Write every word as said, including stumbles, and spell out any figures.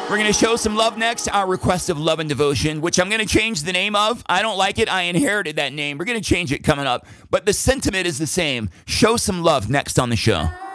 We're going to show some love next, our request of love and devotion, which I'm going to change the name of. I don't like it. I inherited that name. We're going to change it coming up. But the sentiment is the same. Show some love next on the show.